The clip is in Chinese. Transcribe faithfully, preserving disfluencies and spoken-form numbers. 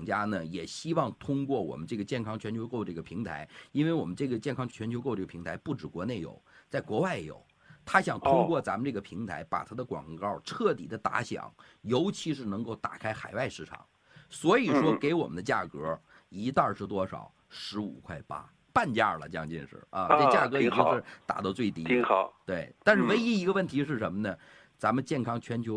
家呢，也希望通过我们这个健康全球购这个平台，因为我们这个健康全球购这个平台不止国内有，在国外也有。他想通过咱们这个平台，把他的广告彻底的打响，尤其是能够打开海外市场。所以说，给我们的价格一袋是多少？十五块八，半价了，将近是啊，这价格已经是打到最低， 挺好。 对，但是唯一一个问题是什么呢？咱们健康全球